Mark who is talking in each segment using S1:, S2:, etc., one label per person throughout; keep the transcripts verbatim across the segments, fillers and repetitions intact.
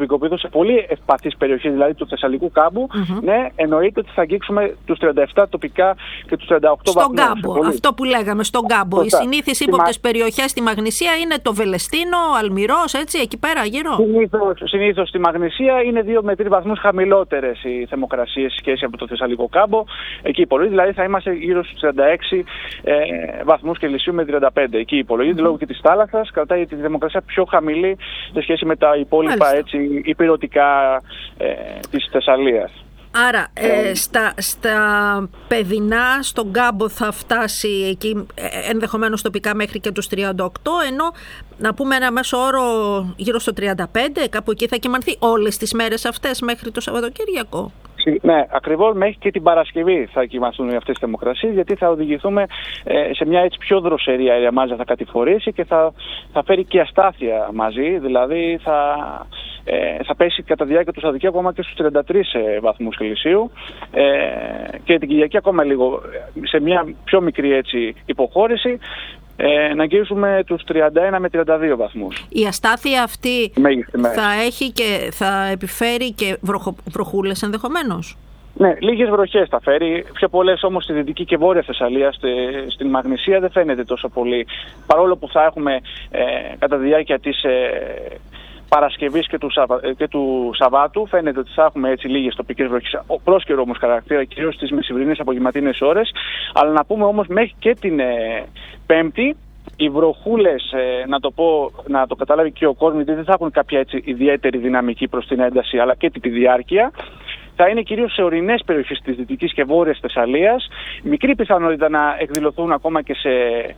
S1: προσωπικοποιηθούν σε πολύ ευπαθείς περιοχές, δηλαδή του Θεσσαλικού κάμπου, mm-hmm. ναι, εννοείται ότι θα αγγίξουμε τους τριάντα επτά τοπικά και τους τριάντα οκτώ
S2: στον
S1: βαθμούς.
S2: κάμπο, πολύ... αυτό που λέγαμε, στον κάμπο. Οι συνήθεις ύποπτες Μα... περιοχές στη Μαγνησία είναι το Βελεστίνο, Αλμυρός, έτσι, εκεί πέρα γύρω.
S1: Συνήθως, συνήθως στη Μαγνησία είναι δύο με τρεις βαθμούς χαμηλότερες οι θερμοκρασίες σε σχέση από το Θεσσαλικό κάμπο. Εκεί υπολογίζεται, δηλαδή θα είμαστε γύρω στους τριάντα έξι ε, βαθμούς Κελσίου με τριάντα πέντε. Εκεί υπολογίζεται mm-hmm. λόγω και της θάλασσας, κρατάει τη θερμοκρασία πιο χαμηλή σε σχέση με τα υπόλοιπα έτσι, υπηρετικά ε, της Θεσσαλίας.
S2: Άρα ε, στα, στα παιδινά, στον κάμπο θα φτάσει εκεί ενδεχομένως τοπικά μέχρι και τους τριάντα οκτώ, ενώ να πούμε ένα μέσο όρο γύρω στο τριάντα πέντε, κάπου εκεί θα κυμανθεί όλες τις μέρες αυτές μέχρι το Σαββατοκύριακο.
S1: Ναι, ακριβώς μέχρι και την Παρασκευή θα κοιμαστούν αυτές τις θερμοκρασίες, γιατί θα οδηγηθούμε ε, σε μια έτσι πιο δροσερή αέρια μάζα, θα κατηφορήσει και θα, θα φέρει και αστάθεια μαζί, δηλαδή θα, ε, θα πέσει κατά τη διάρκεια του Σαββατοκύριακου ακόμα και στους τριάντα τρεις ε, βαθμούς Κελσίου ε, και την Κυριακή ακόμα λίγο σε μια πιο μικρή έτσι, υποχώρηση. Ε, να αγγίζουμε τους τριάντα ένα με τριάντα δύο βαθμούς.
S2: Η αστάθεια αυτή θα έχει και θα επιφέρει και βροχο, βροχούλες ενδεχομένως.
S1: Ναι, λίγες βροχές θα φέρει, πιο πολλές όμως στη Δυτική και Βόρεια Θεσσαλία, στη, στην Μαγνησία δεν φαίνεται τόσο πολύ. Παρόλο που θα έχουμε ε, κατά τη διάρκεια της ε, Παρασκευής και του, Σαβα... και του Σαββάτου φαίνεται ότι θα έχουμε έτσι λίγες τοπικές βροχές, πρόσκαιρο όμως χαρακτήρα, κυρίως στις μεσημβρινές απογευματινές ώρες. Αλλά να πούμε όμως μέχρι και την ε, Πέμπτη οι βροχούλες, ε, να το πω, να το καταλάβει και ο κόσμος, γιατί δεν θα έχουν κάποια έτσι ιδιαίτερη δυναμική προς την ένταση, αλλά και τη διάρκεια. Θα είναι κυρίως σε ορεινές περιοχές της Δυτικής και Βόρειας Θεσσαλίας. Μικρή πιθανότητα να εκδηλωθούν ακόμα και σε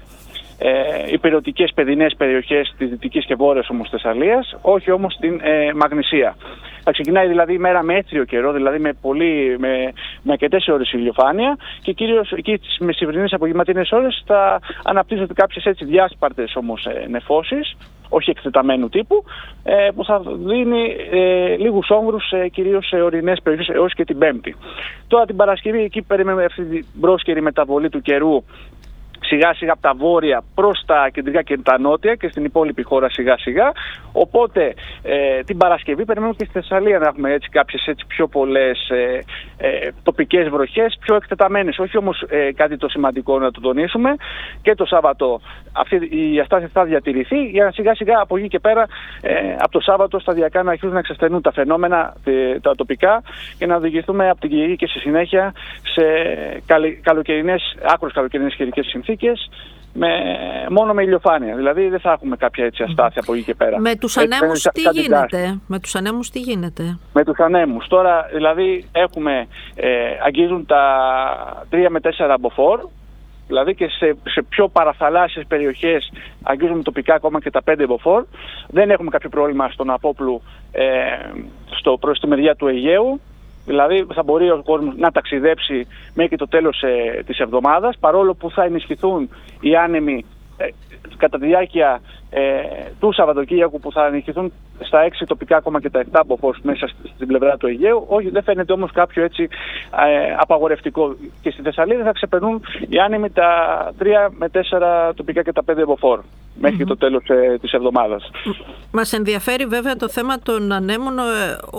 S1: Ε, υπηρετικές παιδινές περιοχές της Δυτικής και Βόρειας όμως Θεσσαλίας, όχι όμως στην ε, Μαγνησία. Θα ξεκινάει δηλαδή η μέρα με έθριο καιρό, δηλαδή με, πολύ, με, με αρκετές ώρες ηλιοφάνεια και κυρίως εκεί στις μεσημβρινές απογευματινές ώρες θα αναπτύσσονται κάποιες έτσι διάσπαρτες όμως ε, νεφώσεις, όχι εκτεταμένου τύπου, ε, που θα δίνει ε, λίγους όμβρους ε, κυρίως σε ορεινές περιοχές έως και την Πέμπτη. Τώρα την Παρασκευή εκεί περιμένουμε αυτή την πρόσκαιρη μεταβολή του καιρού σιγά σιγά από τα βόρεια προς τα κεντρικά και τα νότια και στην υπόλοιπη χώρα σιγά σιγά. Οπότε ε, την Παρασκευή περιμένουμε και στη Θεσσαλία να έχουμε έτσι κάποιες έτσι πιο πολλές ε, ε, τοπικές βροχές, πιο εκτεταμένες. Όχι όμως ε, κάτι το σημαντικό να το τονίσουμε. Και το Σάββατο αυτή η αστάθεια θα διατηρηθεί για να σιγά σιγά από εκεί και πέρα ε, από το Σάββατο σταδιακά να αρχίσουν να εξασθενούν τα φαινόμενα τε, τα τοπικά και να οδηγηθούμε από την Κυριακή και στη συνέχεια σε καλοκαιρινές, άκρως καλοκαιρινές καιρικές συνθήκες, με, μόνο με ηλιοφάνεια. Δηλαδή δεν θα έχουμε κάποια έτσι αστάθεια από εκεί και πέρα.
S2: Με τους ανέμους τι θα, γίνεται. Με τους ανέμους τι γίνεται.
S1: Με τους ανέμους. Τώρα δηλαδή έχουμε, ε, αγγίζουν τα τρία με τέσσερα μποφόρ. Δηλαδή και σε, σε πιο παραθαλάσσιες περιοχές αγγίζουμε τοπικά ακόμα και τα πέντε μποφόρ. Δεν έχουμε κάποιο πρόβλημα στον Απόπλου ε, στο, προς τη μεριά του Αιγαίου. Δηλαδή θα μπορεί ο κόσμος να ταξιδέψει μέχρι το τέλος ε, της εβδομάδας, παρόλο που θα ενισχυθούν οι άνεμοι ε, κατά τη διάρκεια ε, του Σαββατοκύριακου, που θα ενισχυθούν στα έξι τοπικά ακόμα και τα επτά μποφόρ μέσα στην πλευρά του Αιγαίου. Όχι, δεν φαίνεται όμως κάποιο έτσι ε, απαγορευτικό. Και στη Θεσσαλία θα ξεπερνούν οι άνεμοι τα τρία με τέσσερα τοπικά και τα πέντε μποφόρ μέχρι mm-hmm. το τέλος ε, της εβδομάδας.
S2: Μας ενδιαφέρει βέβαια το θέμα των ανέμων, ε,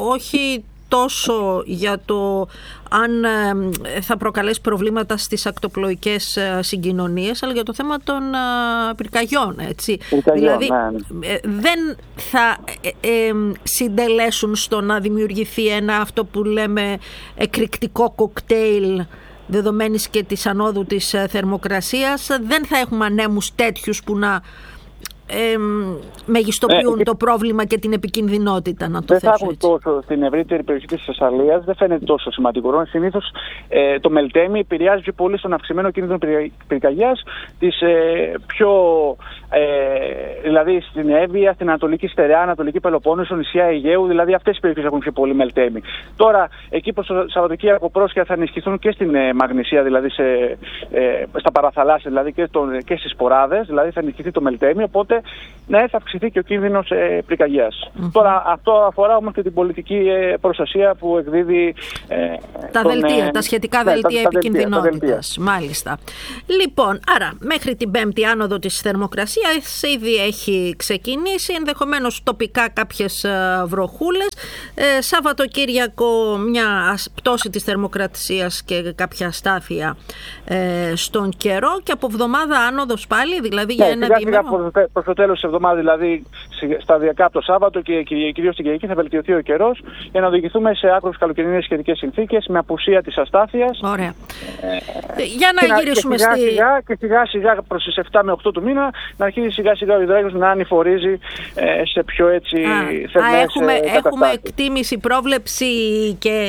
S2: όχι τόσο για το αν ε, θα προκαλέσει προβλήματα στις ακτοπλοϊκές ε, συγκοινωνίες, αλλά για το θέμα των ε, πυρκαγιών, έτσι.
S1: Πυρκαγιών,
S2: δηλαδή
S1: ναι.
S2: ε, δεν θα ε, ε, συντελέσουν στο να δημιουργηθεί ένα αυτό που λέμε εκρηκτικό κοκτέιλ δεδομένης και της ανόδου της ε, θερμοκρασίας. Δεν θα έχουμε ανέμους τέτοιους που να Ε, μεγιστοποιούν ε, το πρόβλημα και την επικινδυνότητα, να το θέσω έτσι.
S1: Δεν θα έχουν τόσο στην ευρύτερη περιοχή της Θεσσαλίας, δεν φαίνεται τόσο σημαντικό. Συνήθως ε, το μελτέμι επηρεάζει πιο πολύ στον αυξημένο κίνδυνο πυρκαγιάς της ε, πιο, ε, δηλαδή στην Εύβοια, στην Ανατολική Στερεά, Ανατολική Πελοπόννησο, νησιά Αιγαίου, δηλαδή αυτές οι περιοχές έχουν πιο πολύ μελτέμι. Τώρα εκεί προς το Σαββατοκύριακο πρόσκαιρα θα ενισχυθούν και στην ε, Μαγνησία, δηλαδή σε, ε, στα παραθαλάσσια, δηλαδή και, το, και στις σποράδες, δηλαδή θα ενισχυθεί το μελτέμι, οπότε ναι, θα αυξηθεί και ο κίνδυνος ε, πυρκαγιάς. Mm-hmm. Τώρα αυτό αφορά όμως και την πολιτική ε, προστασία που εκδίδει ε,
S2: τα τον, δελτία, ε, τα σχετικά ναι, δελτία επικινδυνότητας. Μάλιστα. Λοιπόν, άρα μέχρι την Πέμπτη άνοδο της θερμοκρασίας ήδη έχει ξεκινήσει, ενδεχομένως τοπικά κάποιες βροχούλες. Ε, Σαββατοκύριακο μια πτώση της θερμοκρασίας και κάποια αστάθεια ε, στον καιρό και από εβδομάδα άνοδος πάλι, δηλαδή για
S1: ναι,
S2: ένα
S1: σιγά,
S2: διήμερο.
S1: Σιγά προς το τέλος της εβδομάδας, δηλαδή σταδιακά από το Σάββατο και κυρίως την Κυριακή θα βελτιωθεί ο καιρός για να οδηγηθούμε σε άκρως καλοκαιρινές σχετικές συνθήκες με απουσία της αστάθειας.
S2: Ωραία. Ε, για να γυρίσουμε
S1: και σιγά,
S2: στη...
S1: σιγά, και σιγά σιγά προς τις επτά με οκτώ του μήνα να αρχίσει σιγά σιγά ο υδράγιος να ανηφορίζει ε, σε πιο έτσι θερμές
S2: έχουμε,
S1: καταστάσεις.
S2: Έχουμε εκτίμηση, πρόβλεψη και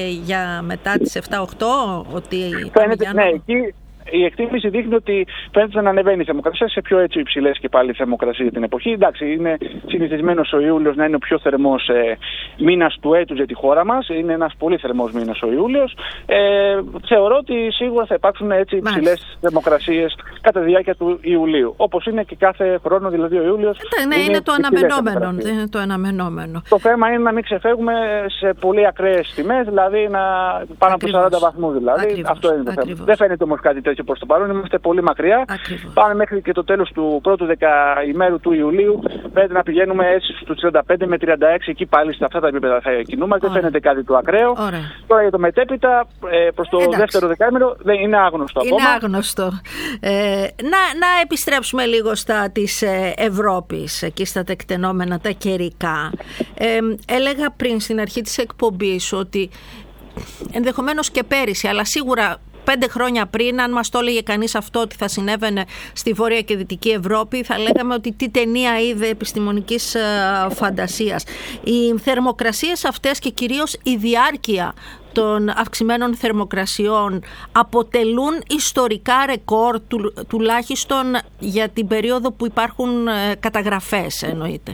S2: για μετά τις επτά οκτώ ότι...
S1: Φαίνεται, ναι, εκεί η εκτίμηση δείχνει ότι φαίνεται να ανεβαίνει η θερμοκρασία σε πιο έτσι υψηλές και πάλι θερμοκρασίες την εποχή. Εντάξει, είναι συνηθισμένος ο Ιούλιος να είναι ο πιο θερμός ε, μήνας του έτους για τη χώρα μας. Είναι ένας πολύ θερμός μήνας ο Ιούλιος. Ε, θεωρώ ότι σίγουρα θα υπάρξουν έτσι υψηλές θερμοκρασίες κατά τη διάρκεια του Ιουλίου. Όπως είναι και κάθε χρόνο, δηλαδή ο Ιούλιος.
S2: Ε, ναι, είναι, είναι, το αναμενόμενο, είναι το αναμενόμενο.
S1: Το θέμα είναι να μην ξεφεύγουμε σε πολύ ακραίες τιμές, δηλαδή να πάνω από σαράντα βαθμούς. Δηλαδή.
S2: Ακριβώς.
S1: Αυτό είναι το θέμα.
S2: Ακριβώς.
S1: Δεν φαίνεται όμως κάτι τέτοιο προς το παρόν, είμαστε πολύ μακριά.
S2: Ακριβώς.
S1: Πάμε μέχρι και το τέλος του πρώτου δεκαημέρου του Ιουλίου. Φαίνεται να πηγαίνουμε έτσι στους τριάντα πέντε με τριάντα έξι, εκεί πάλι σε αυτά τα επίπεδα θα κινούμε. Δεν φαίνεται κάτι το ακραίο.
S2: Ωραία.
S1: Τώρα για το μετέπειτα, προς το Εντάξει. δεύτερο δεκαήμερο δεν είναι άγνωστο
S2: είναι
S1: ακόμα.
S2: Είναι άγνωστο. Ε, να, να επιστρέψουμε λίγο στα της Ευρώπης, εκεί στα τεκτενόμενα, τα καιρικά. Ε, έλεγα πριν στην αρχή της εκπομπής ότι ενδεχομένως και πέρυσι, αλλά σίγουρα πέντε χρόνια πριν, αν μας το έλεγε κανείς αυτό ότι θα συνέβαινε στη Βόρεια και Δυτική Ευρώπη, θα λέγαμε ότι τι ταινία είδε επιστημονικής φαντασίας. Οι θερμοκρασίες αυτές και κυρίως η διάρκεια των αυξημένων θερμοκρασιών αποτελούν ιστορικά ρεκόρ, του, τουλάχιστον για την περίοδο που υπάρχουν καταγραφές, εννοείται.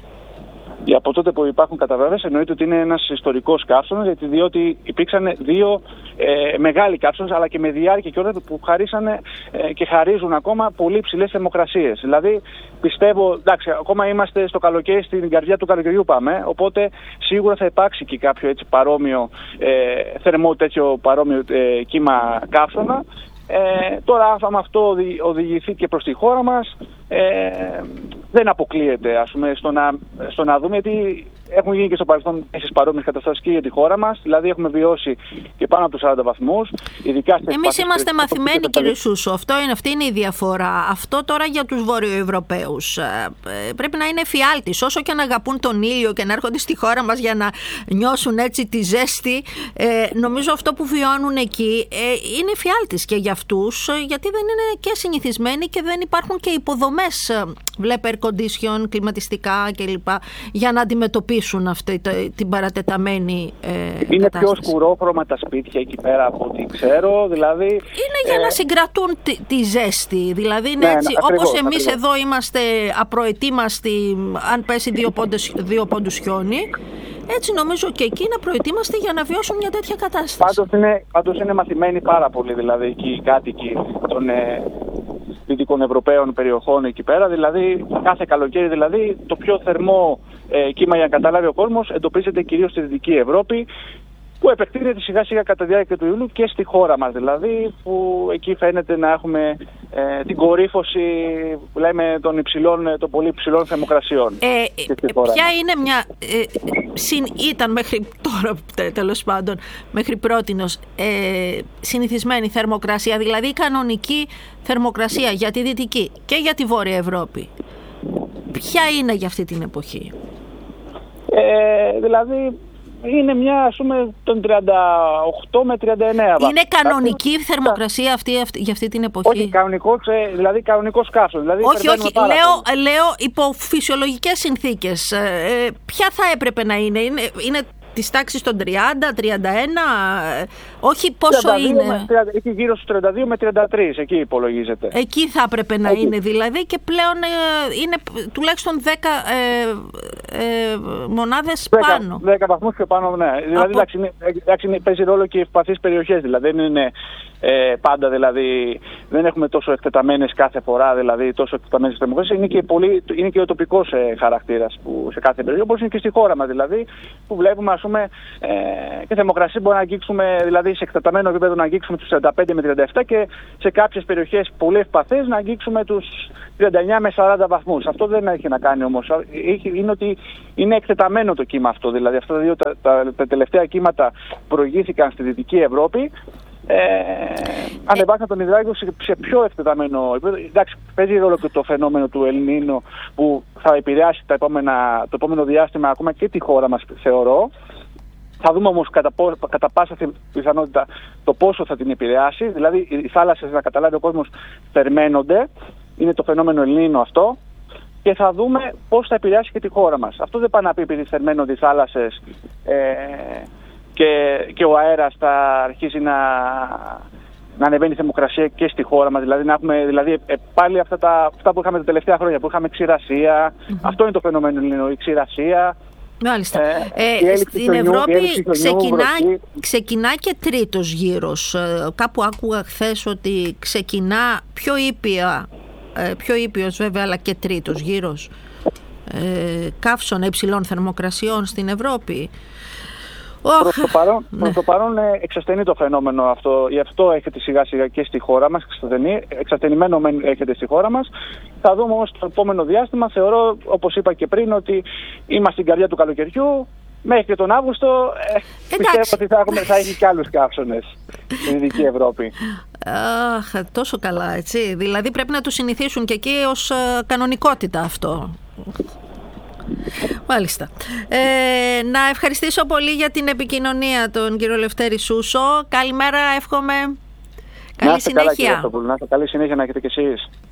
S1: Από τότε που υπάρχουν καταγραφές εννοείται ότι είναι ένας ιστορικός καύσωνας, γιατί διότι υπήρξαν δύο ε, μεγάλοι καύσωνες, αλλά και με διάρκεια και όλα που χαρίσανε ε, και χαρίζουν ακόμα πολύ ψηλές θερμοκρασίες. Δηλαδή πιστεύω, εντάξει, ακόμα είμαστε στο καλοκαίρι, στην καρδιά του καλοκαιριού πάμε, οπότε σίγουρα θα υπάρξει και κάποιο έτσι παρόμοιο ε, θερμό, τέτοιο παρόμοιο ε, κύμα καύσωνα. Ε, τώρα άμα αυτό οδηγηθεί και προς τη χώρα μας, ε, δεν αποκλείεται ας πούμε, στο, να, στο να δούμε, γιατί έχουν γίνει και στο παρελθόν τις παρόμοιες καταστάσεις και για τη χώρα μας, δηλαδή έχουμε βιώσει και πάνω από τους σαράντα βαθμούς.
S2: Εμείς είμαστε μαθημένοι, κύριε Σούσο, αυτό είναι, αυτή είναι η διαφορά. Αυτό τώρα για τους Βορειοευρωπαίους ε, πρέπει να είναι εφιάλτης, όσο και να αγαπούν τον ήλιο και να έρχονται στη χώρα μας για να νιώσουν έτσι τη ζέστη, ε, νομίζω αυτό που βιώνουν εκεί ε, είναι εφιάλτης και για αυτούς, γιατί δεν είναι και συνηθισμένοι και δεν υπάρχουν και υποδομές, βλέπε air condition, κλιματιστικά κλπ, για να αντιμετωπίσουν αυτή την παρατεταμένη ε,
S1: είναι
S2: κατάσταση.
S1: Πιο σκουρόχρωμα τα σπίτια εκεί πέρα από ό,τι ξέρω, δηλαδή... Είναι
S2: για
S1: ε...
S2: να συγκρατούν τη, τη ζέστη, δηλαδή είναι
S1: ναι,
S2: έτσι,
S1: ναι, ακριβώς,
S2: όπως εμείς
S1: ακριβώς.
S2: εδώ είμαστε απροετοίμαστοι αν πέσει δύο πόντους, δύο πόντους χιόνι, έτσι νομίζω και εκεί να προετοίμαστε για να βιώσουν μια τέτοια κατάσταση.
S1: Πάντως είναι, πάντως είναι μαθημένοι πάρα πολύ, δηλαδή εκεί οι κάτοικοι των ε, δυτικών Ευρωπαίων περιοχών εκεί πέρα, δηλαδή κάθε καλοκαίρι δηλαδή το πιο θερμό ε, κύμα, για να καταλάβει ο κόσμος, εντοπίζεται κυρίως στη Δυτική Ευρώπη, που επεκτείνεται σιγά σιγά κατά τη διάρκεια του Ιουλίου και στη χώρα μας, δηλαδή που εκεί φαίνεται να έχουμε ε, την κορύφωση που λέμε των, υψηλών, των πολύ υψηλών θερμοκρασιών.
S2: Ε, ποια είναι μια ε, συν, ήταν μέχρι τώρα τέλος πάντων μέχρι πρότινος ε, συνηθισμένη θερμοκρασία, δηλαδή η κανονική θερμοκρασία για τη Δυτική και για τη Βόρεια Ευρώπη, ποια είναι για αυτή την εποχή?
S1: Ε, δηλαδή είναι μια, ας πούμε, των τριάντα οκτώ με τριάντα εννέα βαθμούς.
S2: Είναι κανονική η θερμοκρασία αυτή, αυτή, για αυτή την εποχή?
S1: Όχι, κανονικός, δηλαδή κανονικός καύσωνος. Δηλαδή
S2: όχι, όχι, λέω, λέω υπό φυσιολογικές συνθήκες. Ε, ποια θα έπρεπε να είναι? Είναι, είναι της τάξης των τριάντα, τριάντα ένα, όχι πόσο
S1: τριάντα δύο
S2: είναι.
S1: Με, τριάντα, εκεί γύρω στους τριάντα δύο με τριάντα τρία, εκεί υπολογίζεται.
S2: Εκεί θα έπρεπε να εκεί είναι δηλαδή, και πλέον ε, είναι τουλάχιστον δέκα ε, ε, μονάδες
S1: δέκα,
S2: πάνω.
S1: δέκα βαθμούς και πάνω, ναι. Από... Δηλαδή εντάξει, είναι, εντάξει, παίζει ρόλο και οι ευπαθείς περιοχές, δηλαδή δεν είναι ε, πάντα, δηλαδή δεν έχουμε τόσο εκτεταμένες κάθε φορά, δηλαδή τόσο εκτεταμένες θερμοκρασίες, είναι και, πολύ, είναι και ο τοπικός ε, χαρακτήρας που σε κάθε περιοχή, όπως είναι και στη χώρα μας δηλαδή, που βλέπουμε ας αγγίξουμε ε, και θερμοκρασία μπορεί να αγγίξουμε, δηλαδή σε εκτεταμένο επίπεδο να αγγίξουμε τους τριάντα πέντε με τριάντα επτά και σε κάποιες περιοχές πολύ ευπαθείς να αγγίξουμε τους τριάντα εννιά με σαράντα βαθμούς. Αυτό δεν έχει να κάνει όμως. Είναι ότι είναι εκτεταμένο το κύμα αυτό. Δηλαδή αυτά τα δύο τα, τα, τα τελευταία κύματα προηγήθηκαν στη Δυτική Ευρώπη. Ε, ανεβάσαν τον υδράγιο σε, σε πιο εκτεταμένο επίπεδο. Εντάξει, παίζει ρόλο και το φαινόμενο του Ελνίνο που θα επηρεάσει τα επόμενα, το επόμενο διάστημα ακόμα και τη χώρα μας, θεωρώ. Θα δούμε όμως κατά, κατά πάσα πιθανότητα το πόσο θα την επηρεάσει. Δηλαδή οι θάλασσες, να καταλάβει ο κόσμος, θερμαίνονται. Είναι το φαινόμενο Ελνίνο αυτό. Και θα δούμε πώς θα επηρεάσει και τη χώρα μας. Αυτό δεν πάει να πει επειδή θερμαίνονται οι θάλασσες ε, και, και ο αέρας θα αρχίσει να, να ανεβαίνει η θερμοκρασία και στη χώρα μας. Δηλαδή, να έχουμε, δηλαδή ε, πάλι αυτά, τα, αυτά που είχαμε τα τελευταία χρόνια, που είχαμε ξηρασία. Mm-hmm. Αυτό είναι το φαινόμενο Ελληνικό, η ξηρασία.
S2: Μάλιστα. Ε, ε, στην Ευρώπη ξεκινά, ξεκινά και τρίτος γύρος. Ε, κάπου άκουγα χθες ότι ξεκινά πιο ήπια, ε, πιο ήπιος βέβαια, αλλά και τρίτος γύρος ε, καύσωνα υψηλών θερμοκρασιών στην Ευρώπη.
S1: Προς το παρόν, ναι. προς το παρόν εξασθενεί το φαινόμενο αυτό. Γι' αυτό έχετε σιγά σιγά και στη χώρα μας. Εξασθενημένο έχετε στη χώρα μας. Θα δούμε όμως το επόμενο διάστημα. Θεωρώ, όπως είπα και πριν, ότι είμαστε στην καρδιά του καλοκαιριού. Μέχρι και τον Αύγουστο ε, πιστεύω ότι θα, έχουμε, θα έχει και άλλους καύσωνες στην Δυτική Ευρώπη.
S2: Αχ, τόσο καλά, έτσι. Δηλαδή πρέπει να το συνηθίσουν και εκεί ως κανονικότητα αυτό. Μάλιστα. Ε, να ευχαριστήσω πολύ για την επικοινωνία τον κύριο Λευτέρη Σούσο. Καλημέρα, εύχομαι. Καλή
S1: να
S2: συνέχεια.
S1: Καλά, κύριε, να είστε καλή συνέχεια να έχετε κι εσείς.